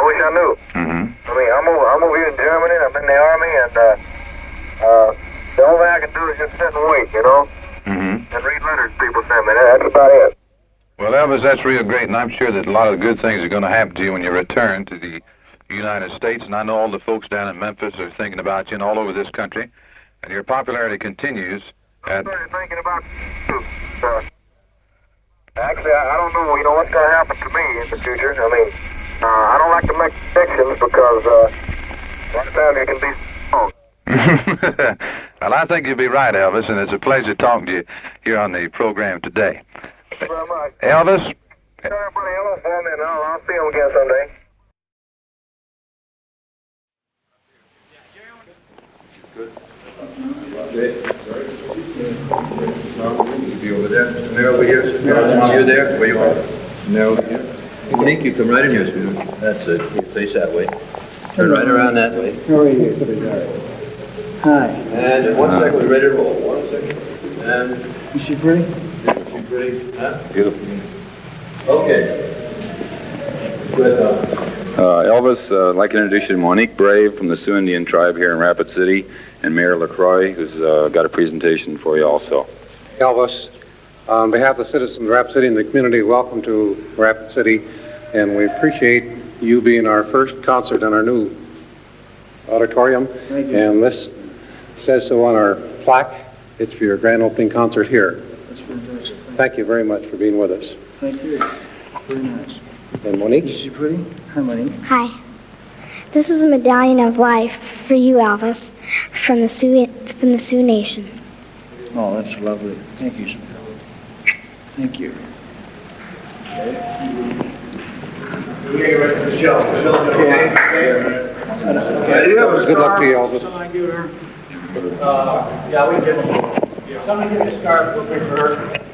wish I knew. I mean, I'm over here in Germany. I'm in the army, and the only thing I can do is just sit and wait, you know, and read letters people send me. That's about it. Well, Elvis, that's real great, and I'm sure that a lot of good things are going to happen to you when you return to the United States, and I know all the folks down in Memphis are thinking about you and all over this country, and your popularity continues. I'm started thinking about you. Actually, I don't know, you know, what's going to happen to me in the future. I mean, I don't like to make predictions because one time you can be wrong. Well, I think you'll be right, Elvis, and it's a pleasure talking to you here on the program today. Thank you very much. Elvis? Tell everybody hello for me, and I'll see them again someday. Be over there. Mayor over here. You there? Where you are? No. Monique, you come right in here, sweetheart. That's it. You face that way. Turn right around that way. How are you, sweetheart? Hi. And in 1 second, we're ready to roll. 1 second. And Is she pretty? is she pretty? Huh? Beautiful. Okay. Good. Elvis, I'd like to introduce you to Monique Brave from the Sioux Indian tribe here in Rapid City, and Mayor LaCroix, who's got a presentation for you also. Elvis, on behalf of the citizens of Rapid City and the community, welcome to Rapid City, and we appreciate you being our first concert in our new auditorium. Thank you. And this says so on our plaque. It's for your grand opening concert here. That's fantastic. Thank you very much for being with us. Thank you. Very nice. And Is Monique? she pretty? Hi, Monique. Hi. This is a medallion of life for you, Elvis, from the Sioux Nation. Oh, that's lovely. Thank you, sweetheart. Thank you. We're getting ready for the show. The show's okay. Good luck to you, Elvis. Somebody give her. Yeah, we can give her. Somebody give me a scarf. We'll pick for her.